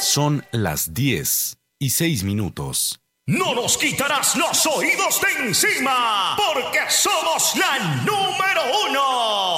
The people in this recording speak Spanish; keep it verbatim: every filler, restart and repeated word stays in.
Son las diez y seis minutos. No nos quitarás los oídos de encima, porque somos la número uno.